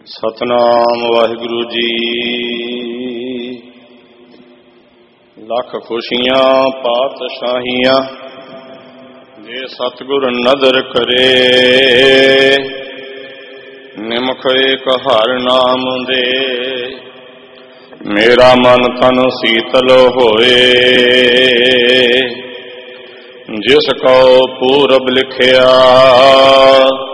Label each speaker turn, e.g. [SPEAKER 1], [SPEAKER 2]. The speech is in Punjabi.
[SPEAKER 1] ਸਤਨਾਮ ਵਾਹਿਗੁਰੂ ਜੀ। ਲੱਖ ਖੁਸ਼ੀਆਂ ਪਾਤਸ਼ਾਹੀਆਂ ਜੇ ਸਤਿਗੁਰ ਨਦਰ ਕਰੇ। ਨਿਮਖ ਏਕ ਹਰਿ ਨਾਮ ਦੇ ਮੇਰਾ ਮਨ ਤਨ ਸੀਤਲ ਹੋਏ। ਜਿਸ ਕਉ ਪੂਰਬ ਲਿਖਿਆ